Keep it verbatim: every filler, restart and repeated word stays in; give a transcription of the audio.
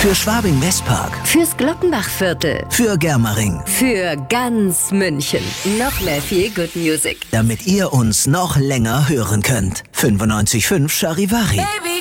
Für Schwabing-Westpark. Fürs Glockenbachviertel. Für Germering. Für ganz München. Noch mehr Feel Good Music. Damit ihr uns noch länger hören könnt. fünfundneunzig Komma fünf Charivari.